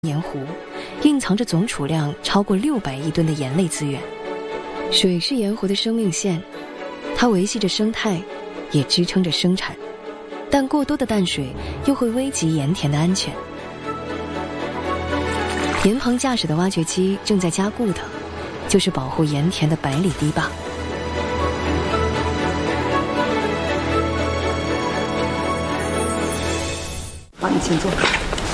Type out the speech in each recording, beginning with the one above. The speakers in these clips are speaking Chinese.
盐湖蕴藏着总储量超过600亿吨的盐类资源。水是盐湖的生命线，它维系着生态，也支撑着生产。但过多的淡水又会危及盐田的安全。盐棚驾驶的挖掘机正在加固的，就是保护盐田的百里堤坝。 好，你请坐。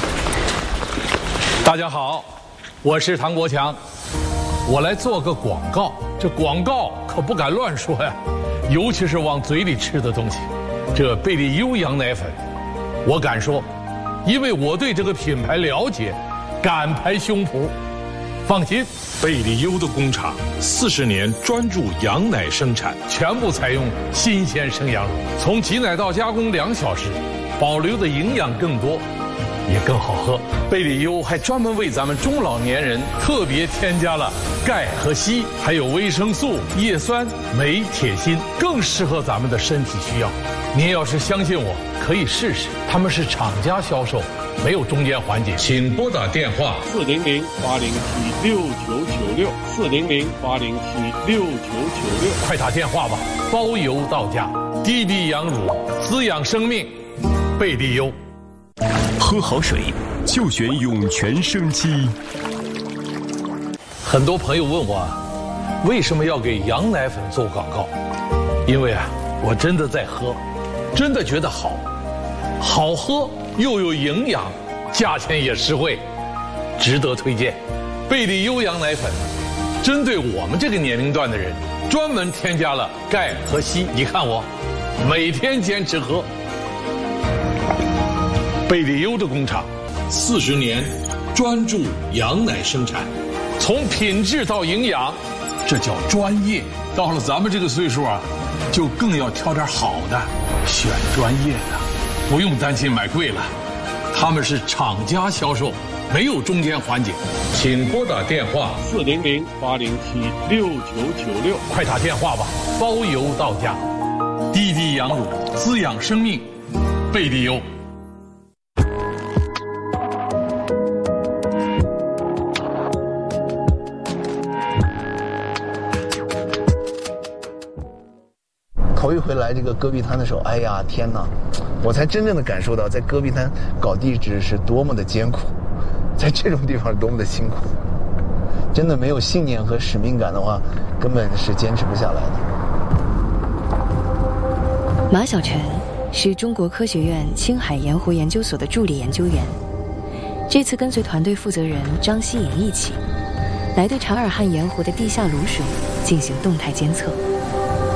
大家好，我是唐国强，我来做个广告。这广告可不敢乱说呀，尤其是往嘴里吃的东西。这贝利优羊奶粉，我敢说，因为我对这个品牌了解，敢拍胸脯。放心， 贝利优的工厂40年专注羊奶生产， 全部采用新鲜生羊乳，从挤奶到加工2小时，保留的营养更多，也更好喝。贝利优还专门为咱们中老年人特别添加了钙和硒，还有维生素、叶酸、镁、铁、锌，更适合咱们的身体需要。您要是相信我，可以试试。他们是厂家销售，没有中间环节。请拨打电话400-807-6996，400-807-6996，快打电话吧，包邮到家。滴滴羊乳，滋养生命，贝利优。 喝好水就选涌泉生机。 很多朋友问我，为什么要给羊奶粉做广告？因为我真的在喝，真的觉得好喝又有营养，价钱也实惠，值得推荐。贝利优羊奶粉针对我们这个年龄段的人，专门添加了钙和硒。你看我每天坚持喝。贝利优的工厂40年专注羊奶生产，从品质到营养，这叫专业。到了咱们这个岁数就更要挑点好的，选专业的，不用担心买贵了。他们是厂家销售，没有中间环节。请拨打电话400-807-6996，快打电话吧，包邮到家。滴滴羊乳，滋养生命，贝利优。 头一回来这个戈壁滩的时候，哎呀天哪，我才真正的感受到在戈壁滩搞地质是多么的艰苦，在这种地方是多么的辛苦。真的没有信念和使命感的话，根本是坚持不下来的。 马晓晨是中国科学院青海盐湖研究所的助理研究员，这次跟随团队负责人张希颖一起来对察尔汗盐湖的地下卤水进行动态监测。